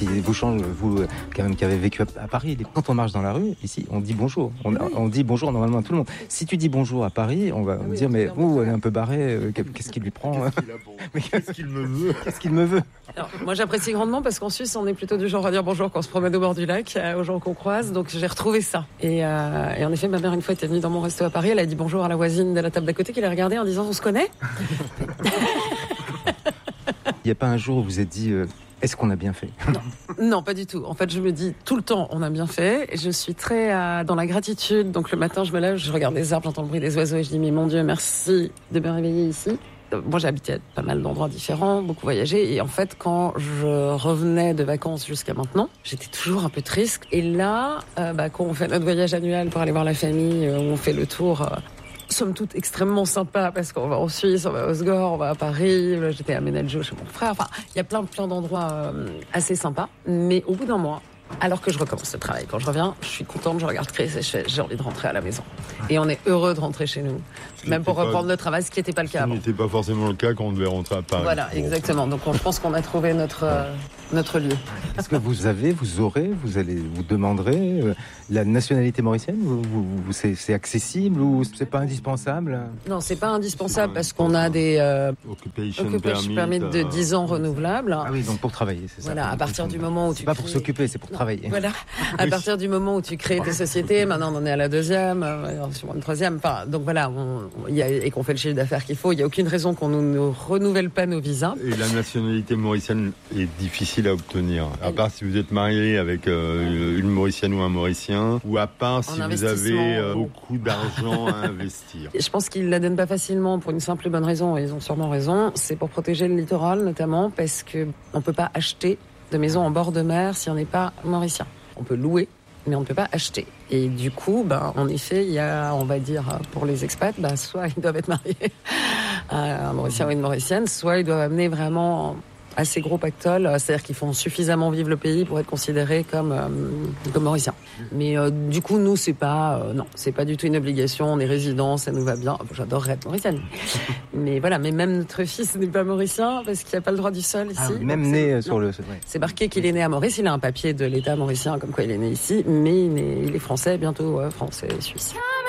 qui vous change, vous quand même qui avez vécu à Paris. Quand on marche dans la rue, ici, on dit bonjour. On dit bonjour normalement à tout le monde. Si tu dis bonjour à Paris, on va me dire mais elle est un peu barrée. Qu'est-ce qu'il lui prend? Qu'est-ce qu'il me veut? Qu'est-ce qu'il me veut? Alors, moi, j'apprécie grandement parce qu'en Suisse, on est plutôt du genre à dire bonjour quand on se promène au bord du lac, aux gens qu'on croise. Donc, j'ai retrouvé ça. Et en effet, ma mère, une fois, était venue dans mon resto à Paris. Elle a dit bonjour à la voisine de la table d'à côté qui l'a regardée en disant on se connaît? Il n'y a pas un jour où vous vous êtes dit est-ce qu'on a bien fait? Non, pas du tout. En fait, je me dis tout le temps on a bien fait. Je suis très dans la gratitude. Donc, le matin, je me lève, je regarde les arbres, j'entends le bruit des oiseaux et je dis mais mon Dieu, merci de me réveiller ici. Moi, j'ai habité à pas mal d'endroits différents, beaucoup voyagé. Et en fait, quand je revenais de vacances jusqu'à maintenant, j'étais toujours un peu triste. Et là, quand on fait notre voyage annuel pour aller voir la famille, où on fait le tour, somme toute extrêmement sympa parce qu'on va en Suisse, on va à Osgore, on va à Paris. Là, j'étais à Menaggio chez mon frère. Enfin, il y a plein d'endroits assez sympas. Mais au bout d'un mois, alors que je recommence le travail, quand je reviens, je suis contente, je regarde Chris et j'ai envie de rentrer à la maison. Et on est heureux de rentrer chez nous, même pour reprendre le travail, ce qui n'était pas le cas avant. Ce n'était pas forcément le cas quand on devait rentrer à Paris. Voilà, exactement. Donc je pense qu'on a trouvé notre lieu. Est-ce que vous demanderez la nationalité mauricienne? C'est accessible ou c'est pas indispensable? Non, c'est pas indispensable parce qu'on a des occupation permit de 10 ans renouvelables. Ah oui, donc pour travailler, c'est ça. Voilà, à partir du moment où tu... C'est pas pour s'occuper, c'est pour travailler. Voilà, à partir du moment où tu crées tes sociétés, maintenant on en est à la deuxième, sûrement une troisième, enfin, donc voilà, et qu'on fait le chiffre d'affaires qu'il faut, il n'y a aucune raison qu'on ne renouvelle pas nos visas. Et la nationalité mauricienne est difficile à obtenir, à part si vous êtes marié avec une Mauricienne ou un Mauricien, ou à part si vous avez beaucoup d'argent à investir. Je pense qu'ils la donnent pas facilement pour une simple et bonne raison, et ils ont sûrement raison, c'est pour protéger le littoral notamment, parce qu'on peut pas acheter de maison en bord de mer si on n'est pas mauricien. On peut louer, mais on ne peut pas acheter. Et du coup, en effet, il y a, on va dire, pour les expats, soit ils doivent être mariés à un Mauricien ou une Mauricienne, soit ils doivent amener vraiment assez gros pactole, c'est-à-dire qu'ils font suffisamment vivre le pays pour être considérés comme Mauriciens. Mais du coup, nous, c'est pas du tout une obligation, on est résidents, ça nous va bien. J'adorerais être Mauricienne. Mais voilà, mais même notre fils n'est pas Mauricien parce qu'il n'a pas le droit du sol ici. Même né sur le... Ouais. C'est marqué qu'il est né à Maurice, il a un papier de l'État mauricien comme quoi il est né ici, mais il est français, bientôt français, suisse.